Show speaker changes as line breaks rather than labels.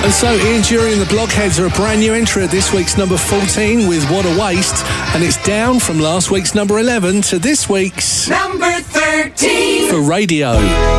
And so Ian Dury and the Blockheads are a brand new entry at this week's number 14 with What a Waste, and it's down from last week's number 11 to this week's
number 13
for radio.